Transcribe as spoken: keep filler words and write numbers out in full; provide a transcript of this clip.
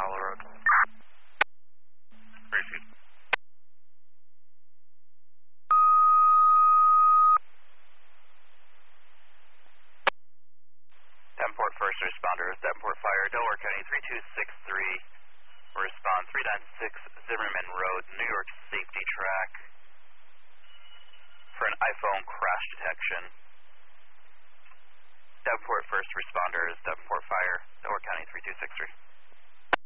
Hollow Road. Receive. Davenport first responders, Davenport Fire, Delaware County three two six three. Respond three nine six Zimmerman Road, New York Safety Track for an iPhone crash detection. Davenport first responders, Davenport Fire, Delaware County three two six three.